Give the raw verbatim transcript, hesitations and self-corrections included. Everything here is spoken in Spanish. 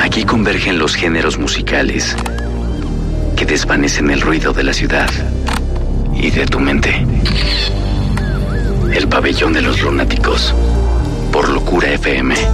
Aquí convergen los géneros musicales que desvanecen el ruido de la ciudad y de tu mente. El pabellón de los lunáticos por Locura F M.